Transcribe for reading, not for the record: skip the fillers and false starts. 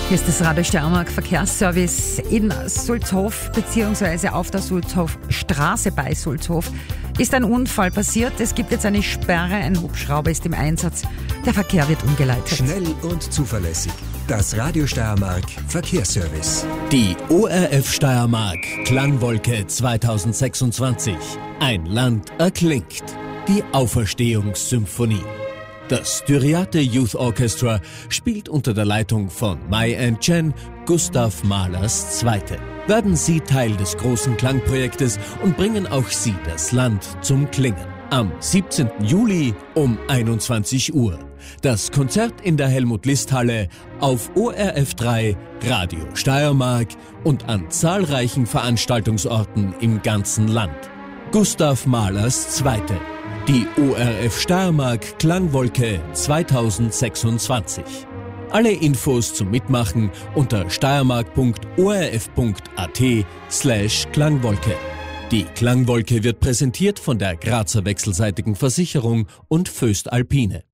Hier ist das Radio Steiermark Verkehrsservice in Sulzhof bzw. auf der Sulzhofstraße bei Sulzhof ist ein Unfall passiert. Es gibt jetzt eine Sperre, ein Hubschrauber ist im Einsatz. Der Verkehr wird umgeleitet. Schnell und zuverlässig. Das Radio Steiermark Verkehrsservice. Die ORF Steiermark Klangwolke 2026. Ein Land erklingt. Die Auferstehungssymphonie. Das Styriate Youth Orchestra spielt unter der Leitung von Mai and Chen Gustav Mahlers Zweite. Werden Sie Teil des großen Klangprojektes und bringen auch Sie das Land zum Klingen. Am 17. Juli um 21 Uhr. Das Konzert in der Helmut-List-Halle auf ORF 3, Radio Steiermark und an zahlreichen Veranstaltungsorten im ganzen Land. Gustav Mahlers Zweite. Die ORF Steiermark Klangwolke 2026. Alle Infos zum Mitmachen unter steiermark.orf.at/Klangwolke. Die Klangwolke wird präsentiert von der Grazer Wechselseitigen Versicherung und Voest Alpine.